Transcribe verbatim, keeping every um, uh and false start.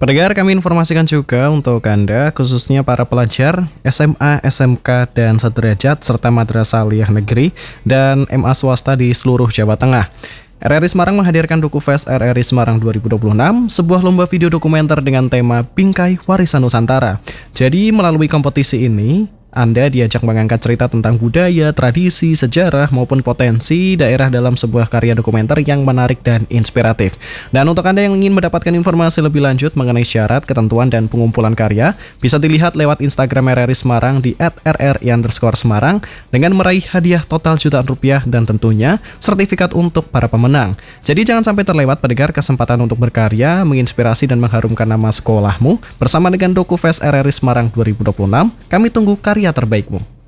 Pendengar, kami informasikan juga untuk Anda, khususnya para pelajar S M A, S M K, dan sederajat, serta Madrasah Aliyah Negeri, dan M A swasta di seluruh Jawa Tengah. R R I Semarang menghadirkan DokuFest R R I Semarang dua ribu dua puluh enam, sebuah lomba video dokumenter dengan tema Bingkai Warisan Nusantara. Jadi melalui kompetisi ini, Anda diajak mengangkat cerita tentang budaya, tradisi, sejarah, maupun potensi daerah dalam sebuah karya dokumenter yang menarik dan inspiratif. Dan untuk Anda yang ingin mendapatkan informasi lebih lanjut mengenai syarat, ketentuan, dan pengumpulan karya, bisa dilihat lewat Instagram R R I Semarang di et r r i underscore semarang dengan meraih hadiah total jutaan rupiah dan tentunya sertifikat untuk para pemenang. Jadi jangan sampai terlewat pendengar kesempatan untuk berkarya, menginspirasi, dan mengharumkan nama sekolahmu bersama dengan DokuFest R R I Semarang dua ribu dua puluh enam. Kami tunggu karya terbaikmu.